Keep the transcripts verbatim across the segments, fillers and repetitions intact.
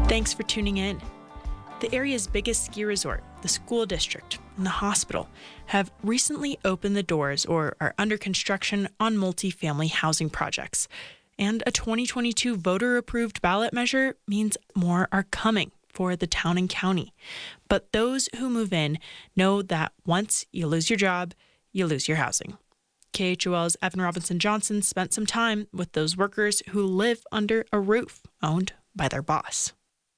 Thanks for tuning in. The area's biggest ski resort, the school district, and the hospital have recently opened the doors or are under construction on multifamily housing projects. And a twenty twenty-two voter-approved ballot measure means more are coming for the town and county. But those who move in know that once you lose your job, you lose your housing. K H O L's Evan Robinson Johnson spent some time with those workers who live under a roof owned by their boss.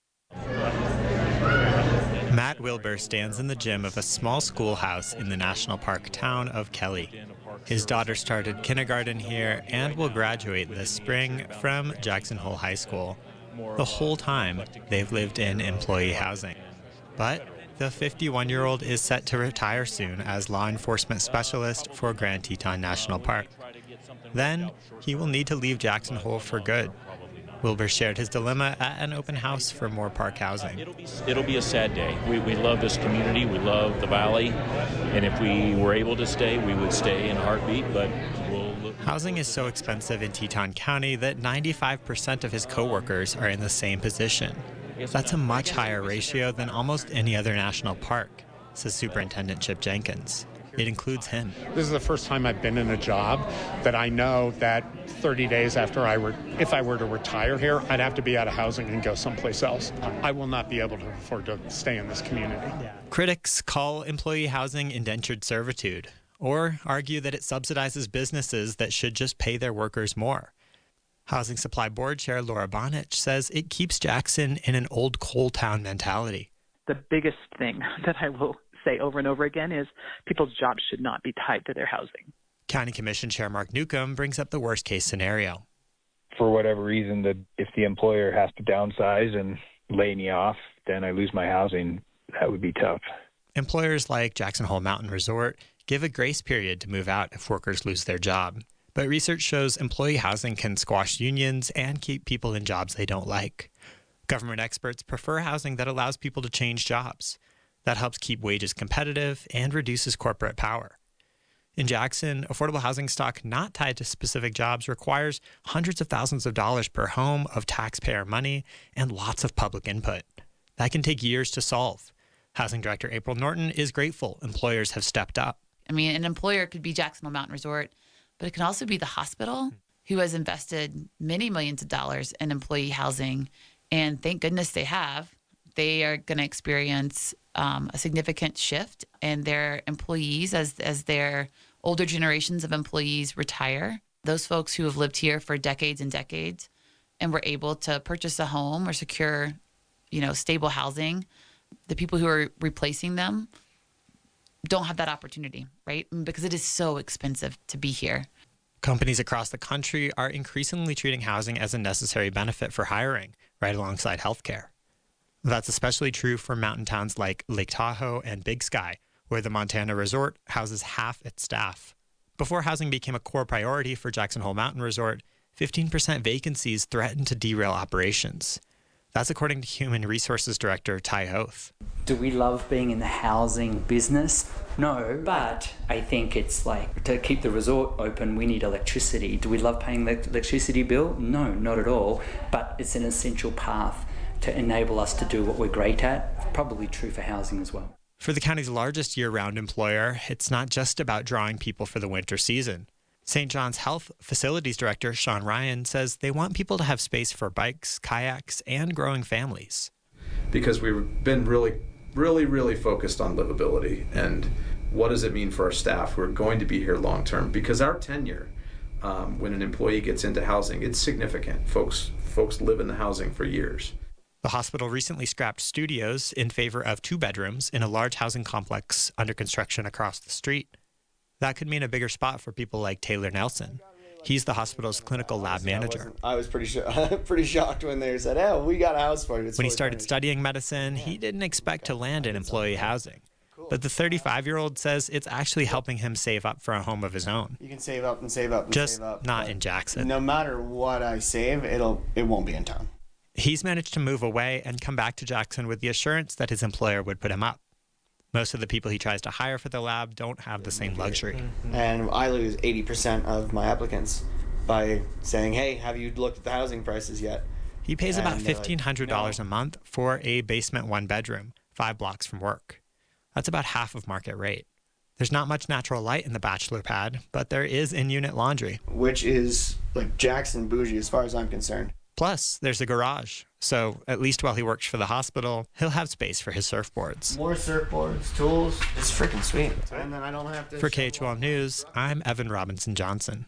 Matt Wilbur stands in the gym of a small schoolhouse in the national park town of Kelly. His daughter started kindergarten here and will graduate this spring from Jackson Hole High School. The whole time, they've lived in employee housing. But the fifty-one-year-old is set to retire soon as law enforcement specialist for Grand Teton National Park. Then, he will need to leave Jackson Hole for good. Wilbur shared his dilemma at an open house for more park housing. It'll be, it'll be a sad day. We, we love this community. We love the valley. And if we were able to stay, we would stay in a heartbeat. But we'll look. Housing is so expensive in Teton County that ninety-five percent of his coworkers are in the same position. That's a much higher ratio than almost any other national park, says Superintendent Chip Jenkins. It includes him. This is the first time I've been in a job that I know that thirty days after I were, if I were to retire here, I'd have to be out of housing and go someplace else. I will not be able to afford to stay in this community. Yeah. Critics call employee housing indentured servitude, or argue that it subsidizes businesses that should just pay their workers more. Housing Supply Board Chair Laura Bonich says it keeps Jackson in an old coal town mentality. The biggest thing that I will say over and over again is people's jobs should not be tied to their housing. County Commission Chair Mark Newcomb brings up the worst case scenario. For whatever reason, that if the employer has to downsize and lay me off, then I lose my housing. That would be tough. Employers like Jackson Hole Mountain Resort give a grace period to move out if workers lose their job. But research shows employee housing can squash unions and keep people in jobs they don't like. Government experts prefer housing that allows people to change jobs. That helps keep wages competitive and reduces corporate power. In Jackson, affordable housing stock not tied to specific jobs requires hundreds of thousands of dollars per home of taxpayer money and lots of public input. That can take years to solve. Housing Director April Norton is grateful employers have stepped up. I mean, an employer could be Jackson Hole Mountain Resort, but it can also be the hospital, who has invested many millions of dollars in employee housing. And thank goodness they have. They are going to experience um, a significant shift in their employees as as their older generations of employees retire. Those folks who have lived here for decades and decades and were able to purchase a home or secure, you know, stable housing, the people who are replacing them don't have that opportunity, right? Because it is so expensive to be here. Companies across the country are increasingly treating housing as a necessary benefit for hiring, right alongside healthcare. That's especially true for mountain towns like Lake Tahoe and Big Sky, where the Montana Resort houses half its staff. Before housing became a core priority for Jackson Hole Mountain Resort, fifteen percent vacancies threatened to derail operations. That's according to Human Resources Director Ty Hoth. Do we love being in the housing business? No, but I think it's like, to keep the resort open, we need electricity. Do we love paying the electricity bill? No, not at all. But it's an essential path to enable us to do what we're great at. Probably true for housing as well. For the county's largest year-round employer, it's not just about drawing people for the winter season. Saint John's Health Facilities Director Sean Ryan says they want people to have space for bikes, kayaks, and growing families. Because we've been really, really, really focused on livability and what does it mean for our staff who are going to be here long term. Because our tenure, um, when an employee gets into housing, it's significant. Folks, folks live in the housing for years. The hospital recently scrapped studios in favor of two bedrooms in a large housing complex under construction across the street. That could mean a bigger spot for people like Taylor Nelson. He's the hospital's clinical lab manager. I was pretty sh- pretty shocked when they said, "Oh, we got a house for you." It's when he really started funny. studying medicine, he didn't expect to land in employee housing. But the thirty-five-year-old says it's actually helping him save up for a home of his own. You can save up and save up and Just save up. not in Jackson. No matter what I save, it'll it won't be in town. He's managed to move away and come back to Jackson with the assurance that his employer would put him up. Most of the people he tries to hire for the lab don't have the same luxury. And I lose eighty percent of my applicants by saying, "Hey, have you looked at the housing prices yet?" He pays about And, uh, fifteen hundred dollars no. a month for a basement one bedroom, five blocks from work. That's about half of market rate. There's not much natural light in the bachelor pad, but there is in-unit laundry. Which is like Jackson bougie as far as I'm concerned. Plus, there's a garage. So at least while he works for the hospital, he'll have space for his surfboards. More surfboards, tools. It's freaking sweet. And then I don't have to... For K H O L News, I'm Evan Robinson Johnson.